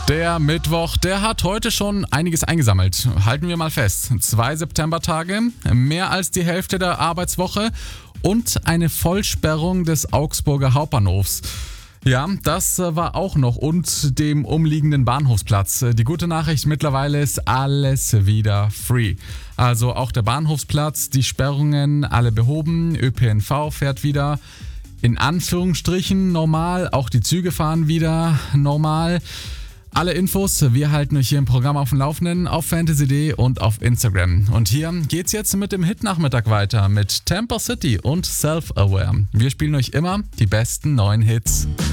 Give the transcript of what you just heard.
Der Mittwoch, der hat heute schon einiges eingesammelt. Halten wir mal fest. 2 Septembertage, mehr als die Hälfte der Arbeitswoche und eine Vollsperrung des Augsburger Hauptbahnhofs. Ja, das war auch noch und dem umliegenden Bahnhofsplatz. Die gute Nachricht, mittlerweile ist alles wieder free. Also auch der Bahnhofsplatz, die Sperrungen, alle behoben, ÖPNV fährt wieder in Anführungsstrichen normal, auch die Züge fahren wieder normal. Alle Infos, wir halten euch hier im Programm auf dem Laufenden auf Fantasy.de und auf Instagram. Und hier geht's jetzt mit dem Hit-Nachmittag weiter mit Temper City und Self-Aware. Wir spielen euch immer die besten neuen Hits.